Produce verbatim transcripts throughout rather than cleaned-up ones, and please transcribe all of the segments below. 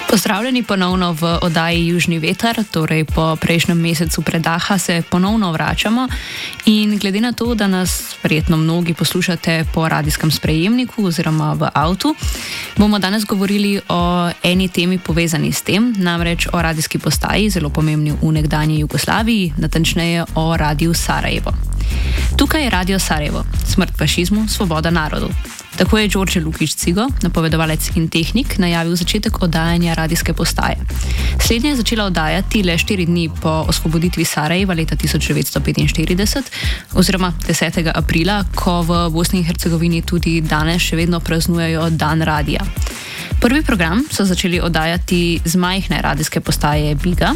Pozdravljeni ponovno v oddaji Južni veter, torej po prejšnjem mesecu predaha se ponovno vračamo in glede na to, da nas verjetno mnogi poslušate po radijskem sprejemniku oziroma v avtu, bomo danes govorili o eni temi povezani s tem, namreč o radijski postaji, zelo pomembni v nekdanji Jugoslaviji, natančneje o Radiu Sarajevo. Tukaj je Radio Sarajevo, smrt fašizmu, svoboda narodu. Tako je Đorđe Lukić-Cigo, napovedovalec in tehnik, najavil začetek oddajanja radijske postaje. Slednja je začela oddajati le štiri dni po osvoboditvi Sarajeva leta tisoč devetsto petinštirideset oziroma desetega aprila, ko v Bosni in Hercegovini tudi danes še vedno praznujejo Dan radija. Prvi program so začeli oddajati z majhne radijske postaje Biga,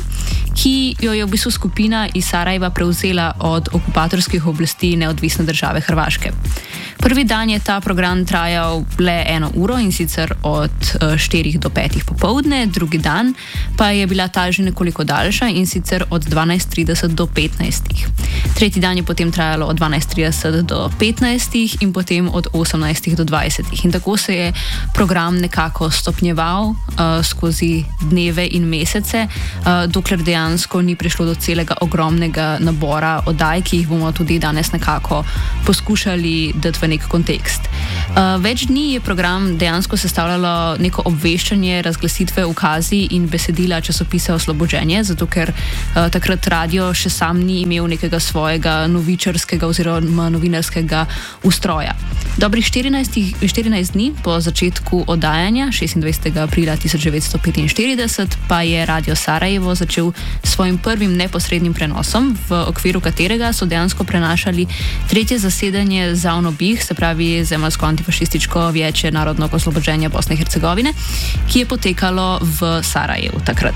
ki jo je v bistvu skupina iz Sarajeva prevzela od okupatorskih oblasti neodvisne države Hrvaške. Prvi dan je ta program trajal le eno uro in sicer od štirih do petih popoldne, drugi dan pa je bila ta že nekoliko daljša in sicer od dvanajst trideset do petnajstih. Tretji dan je potem trajalo od dvanajst trideset do petnajstih in potem od osemnajstih do dvajsetih. In tako se je program nekako stopnjeval uh, skozi dneve in mesece, uh, dokler dejansko ni prišlo do celega ogromnega nabora oddaj, ki jih bomo tudi danes nekako poskušali dati v nek kontekst. Uh, več dni je program dejansko sestavljalo neko obveščanje, razglasitve, ukazi in besedila časopisa Oslobođenje, zato ker uh, takrat radio še sam ni imel nekega svojega novičarskega oziroma novinarskega ustroja. Dobrih štirinajst dni po začetku oddajanja, šestindvajsetega aprila tisoč devetsto petinštirideset, pa je Radio Sarajevo začel s svojim prvim neposrednim prenosom, v okviru katerega so dejansko prenašali tretje zasedanje ZAVNO BiH, se pravi Zemeljsko antifašističko vijeće narodnog oslobođenja Bosne in Hercegovine, ki je potekalo v Sarajevu takrat.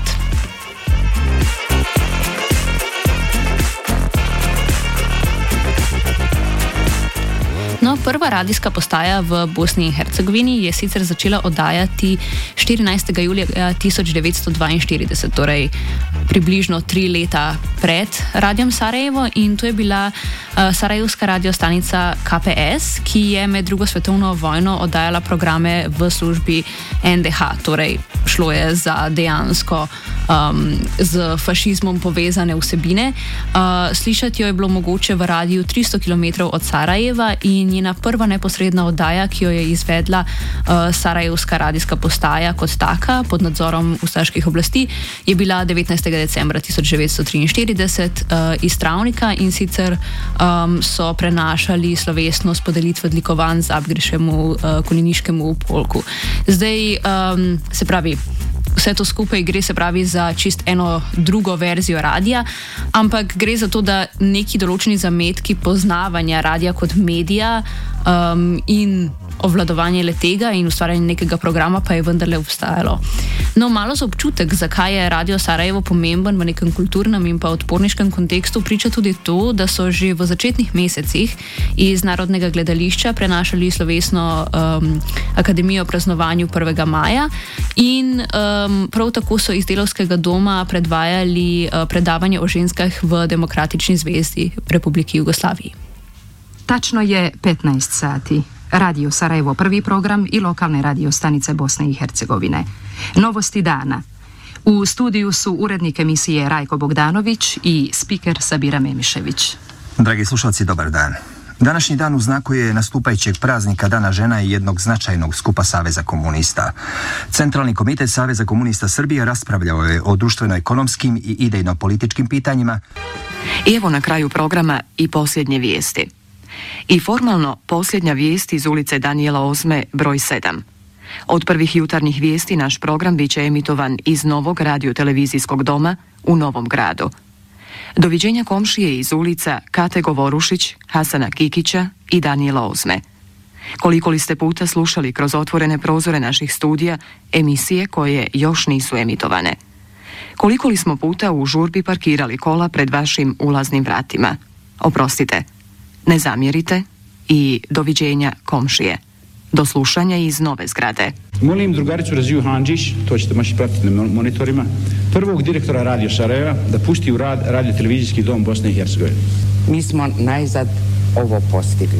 No, prva radijska postaja v Bosni in Hercegovini je sicer začela oddajati štirinajstega julija tisoč devetsto dvainštirideset, torej približno tri leta pred Radijem Sarajevo, in to je bila uh, sarajevska radiostanica K P S, ki je med drugo svetovno vojno oddajala programe v službi N D H, torej šlo je za dejansko um, z fašizmom povezane vsebine. Uh, slišati jo je bilo mogoče v radiju tristo kilometrov od Sarajeva in njena prva neposredna oddaja, ki jo je izvedla uh, sarajevska radijska postaja kot taka pod nadzorom ustaških oblasti, je bila devetnajstega decembra tisoč devetsto triinštirideset uh, iz Travnika, in sicer um, so prenašali slovesnost podelitve odlikovanj Zapgrišemu uh, konjeniškemu polku. Zdaj, um, se pravi, vse to skupaj gre se pravi za čist eno drugo verzijo radija, ampak gre za to, da neki določeni zametki poznavanja radija kot medija um, in obvladovanje letega in ustvarjanje nekega programa pa je vendarle obstajalo. No, malo za občutek, zakaj je Radio Sarajevo pomemben v nekem kulturnem in pa odporniškem kontekstu, priča tudi to, da so že v začetnih mesecih iz Narodnega gledališča prenašali slovesno um, akademijo praznovanju prvega maja in um, prav tako so iz Delavskega doma predvajali uh, predavanje o ženskah v Demokratični zvezdi Republiki Jugoslaviji. Tačno je petnaest sati. Radio Sarajevo prvi program i lokalne radio stanice Bosne i Hercegovine. Novosti dana. U studiju su urednik emisije Rajko Bogdanović i spiker Sabira Memišević. Dragi slušalci, dobar dan. Današnji dan u znaku je nastupajućeg praznika Dana žena i jednog značajnog skupa Saveza komunista. Centralni komitet Saveza komunista Srbije raspravljao je o društveno-ekonomskim i idejno-političkim pitanjima. I evo na kraju programa i posljednje vijesti. I formalno posljednja vijest iz ulice Danijela Ozme, broj sedam. Od prvih jutarnjih vijesti naš program bit će emitovan iz novog radiotelevizijskog doma u Novom Gradu. Doviđenja komšije iz ulica Kate Govorušić, Hasana Kikića i Danijela Ozme. Koliko li ste puta slušali kroz otvorene prozore naših studija emisije koje još nisu emitovane? Koliko li smo puta u žurbi parkirali kola pred vašim ulaznim vratima? Oprostite, ne zamjerite i doviđenja komšije. Do slušanja iz nove zgrade. Molim drugaricu Raziju Handžić, to ćete moći pratiti na monitorima, prvog direktora Radio Sarajeva, da pusti u rad radio-televizijski dom Bosne i Hercegovine. Mi smo najzad ovo postigli.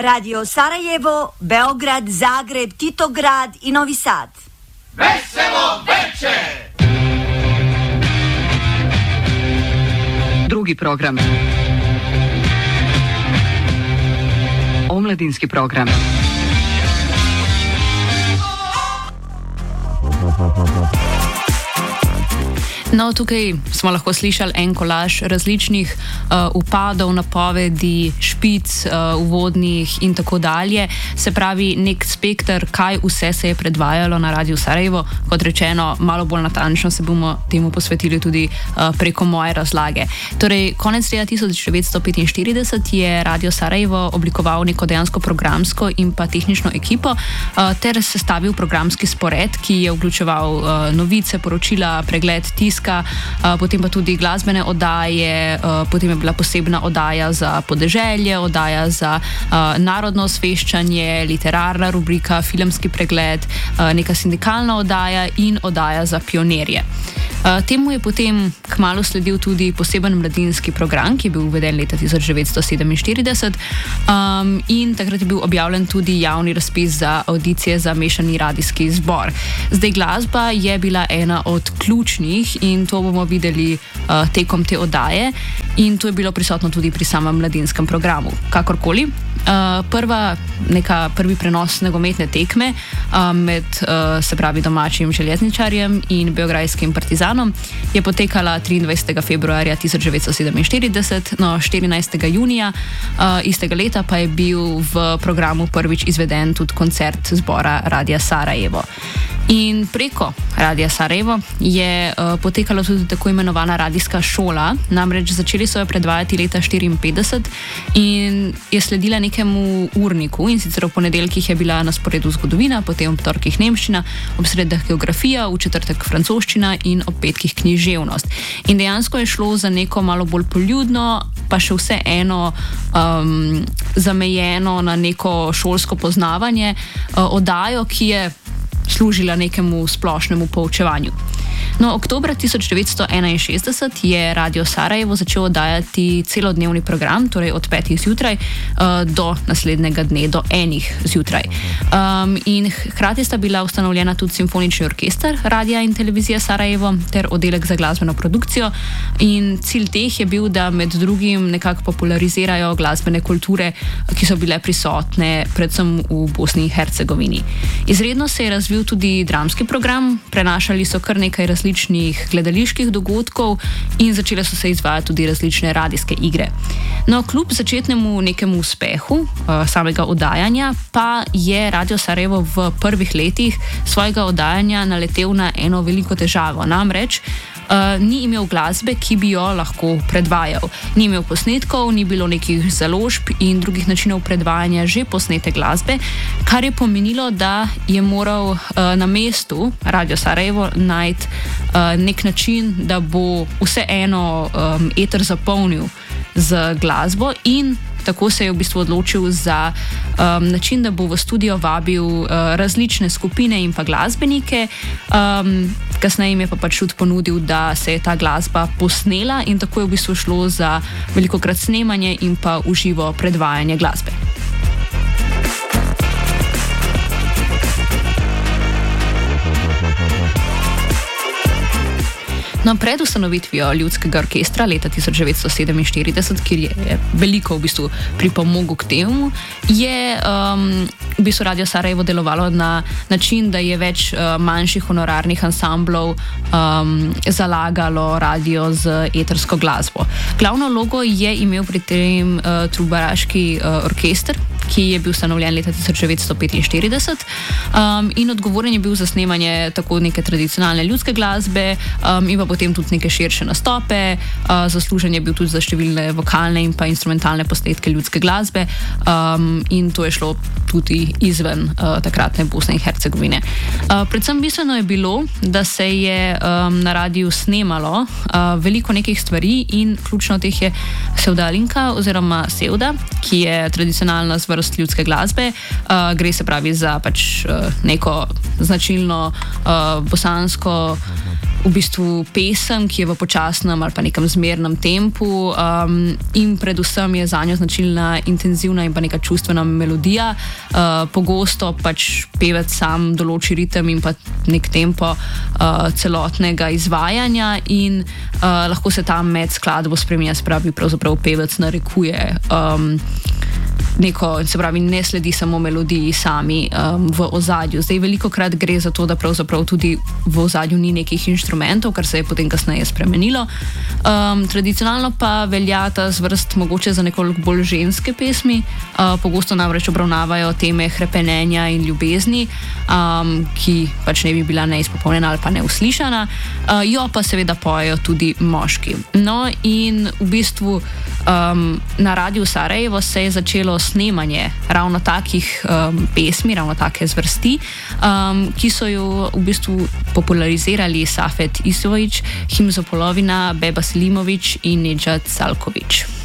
Radio Sarajevo, Beograd, Zagreb, Titograd i Novi Sad. Veselo veče! Drugi program. Omladinski program. No, tukaj smo lahko slišali en kolaž različnih uh, upadov, napovedi, špic, uh, uvodnih in tako dalje. Se pravi, nek spekter, kaj vse se je predvajalo na Radiu Sarajevo. Kot rečeno, malo bolj natančno se bomo temu posvetili tudi uh, preko moje razlage. Torej, konec leta tisoč devetsto petinštirideset je Radio Sarajevo oblikoval neko dejansko programsko in pa tehnično ekipo uh, ter sestavil programski spored, ki je vključeval uh, novice, poročila, pregled tiska, potem pa tudi glasbene oddaje, potem je bila posebna oddaja za podeželje, oddaja za narodno osveščanje, literarna rubrika, filmski pregled, neka sindikalna oddaja in oddaja za pionirje. Temu je potem kmalu sledil tudi poseben mladinski program, ki je bil uveden leta tisoč devetsto sedeminštirideset um, in takrat je bil objavljen tudi javni razpis za audicije za mešani radijski zbor. Zdaj, glasba je bila ena od ključnih in to bomo videli uh, tekom te oddaje in to je bilo prisotno tudi pri samem mladinskem programu. Kakorkoli, uh, prva, neka, prvi prenos nogometne tekme uh, med uh, se pravi domačim železničarjem in beograjskim Partizanom je potekala triindvajsetega februarja tisoč devetsto sedeminštirideset, no štirinajstega junija uh, istega leta pa je bil v programu prvič izveden tudi koncert zbora Radia Sarajevo. In preko Radia Sarajevo je uh, potekala tudi tako imenovana radijska šola, namreč začeli so jo predvajati leta štiriinpetdeset in je sledila nekemu urniku, in sicer v ponedeljkih je bila na sporedu zgodovina, potem ob torkih nemščina, ob sredah geografija, v četrtek francoščina in ob petkih književnost. In dejansko je šlo za neko malo bolj poljudno, pa še vse eno um, zamejeno na neko šolsko poznavanje uh, oddajo, ki je služila nekemu splošnemu poučevanju. No, oktobra tisoč devetsto enainšestdeset je Radio Sarajevo začel oddajati celodnevni program, torej od petih zjutraj uh, do naslednjega dne, do enih zjutraj. Um, in hkrati sta bila ustanovljena tudi simfonični orkester Radia in televizija Sarajevo ter oddelek za glasbeno produkcijo in cilj teh je bil, da med drugim nekako popularizirajo glasbene kulture, ki so bile prisotne predvsem v Bosni in Hercegovini. Izredno se je razvil tudi dramski program, prenašali so kar nekaj različnih gledaliških dogodkov in začele so se izvajati tudi različne radijske igre. No, kljub začetnemu nekemu uspehu uh, samega oddajanja pa je Radio Sarajevo v prvih letih svojega oddajanja naletel na eno veliko težavo, namreč Uh, ni imel glasbe, ki bi jo lahko predvajal. Ni imel posnetkov, ni bilo nekih založb in drugih načinov predvajanja že posnete glasbe, kar je pomenilo, da je moral uh, na mestu Radio Sarajevo najti uh, nek način, da bo vseeno um, eter zapolnil z glasbo in tako se je v bistvu odločil za um, način, da bo v studio vabil uh, različne skupine in pa glasbenike. Um, kasneje jim je pa pač tudi ponudil, da se je ta glasba posnela in tako je v bistvu šlo za velikokrat snemanje in pa uživo predvajanje glasbe. No, pred ustanovitvijo ljudskega orkestra leta tisoč devetsto sedeminštirideset, kjer je veliko v bistvu pripomogel k temu, je um, v bistvu Radio Sarajevo delovalo na način, da je več uh, manjših honorarnih ansamblov um, zalagalo radio z etersko glasbo. Glavno vlogo je imel pri tem uh, trubaraški uh, orkester, ki je bil ustanovljen leta tisoč devetsto petinštirideset um, in odgovoren je bil za snemanje tako neke tradicionalne ljudske glasbe um, in pa potem tudi neke širše nastope. Uh, zaslužen je bil tudi za številne vokalne in pa instrumentalne posnetke ljudske glasbe um, in to je šlo tudi izven uh, takratne Bosne in Hercegovine. Uh, predvsem bistveno je bilo, da se je um, na radiju snemalo uh, veliko nekih stvari in ključno teh je sevdalinka oziroma sevda, ki je tradicionalna zvrst ljudske glasbe. Uh, gre se pravi za pač uh, neko značilno uh, bosansko v bistvu pesem, ki je v počasnem ali pa nekem zmernem tempu um, in predvsem je zanjo značilna intenzivna in pa neka čustvena melodija. Uh, pogosto pač pevec sam določi ritem in pa nek tempo uh, celotnega izvajanja in uh, lahko se tam med skladbo spreminja, se pravi pravzaprav pevec narekuje um, neko, se pravi, ne sledi samo melodiji sami um, v ozadju. Zdaj veliko krat gre za to, da pravzaprav tudi v ozadju ni nekih inštrumentov, kar se je potem kasneje spremenilo. Um, tradicionalno pa velja ta zvrst mogoče za nekoliko bolj ženske pesmi. Uh, pogosto namreč obravnavajo teme hrepenenja in ljubezni, um, ki pač ne bi bila neizpopolnjena ali pa neuslišana. Uh, jo pa seveda pojejo tudi moški. No in v bistvu um, na Radiu Sarajevo se je začelo snemanje ravno takih um, pesmi, ravno take zvrsti, um, ki so jo v bistvu popularizirali Safet Isović, Himzo Polovina, Beba Selimović in Nedžad Salković.